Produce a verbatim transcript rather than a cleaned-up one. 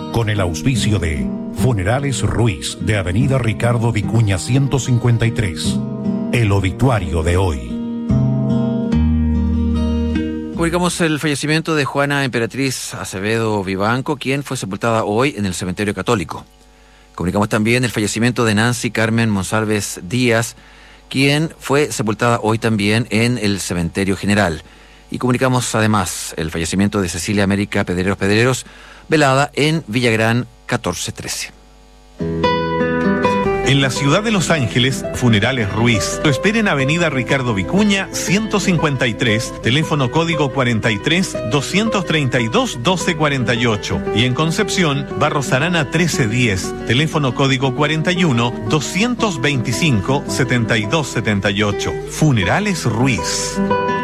con el auspicio de Funerales Ruiz de Avenida Ricardo Vicuña ciento cincuenta y tres. El obituario de hoy. Comunicamos el fallecimiento de Juana Emperatriz Acevedo Vivanco, quien fue sepultada hoy en el Cementerio Católico. Comunicamos también el fallecimiento de Nancy Carmen Monsalves Díaz, quien fue sepultada hoy también en el Cementerio General. Y comunicamos además el fallecimiento de Cecilia América Pedreros Pedreros, velada en Villagrán catorce trece. En la ciudad de Los Ángeles, Funerales Ruiz. Lo espera en Avenida Ricardo Vicuña, ciento cincuenta y tres, teléfono código cuarenta y tres, doscientos treinta y dos, doce cuarenta y ocho. Y en Concepción, Barros Arana trece diez, teléfono código cuarenta y uno, doscientos veinticinco, setenta y dos setenta y ocho. Funerales Ruiz.